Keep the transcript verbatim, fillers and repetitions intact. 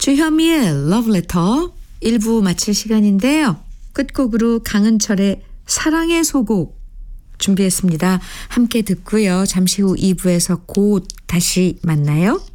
주현미의 러브레터 일 부 마칠 시간인데요. 끝곡으로 강은철의 사랑의 소곡 준비했습니다. 함께 듣고요. 잠시 후 이 부에서 곧 다시 만나요.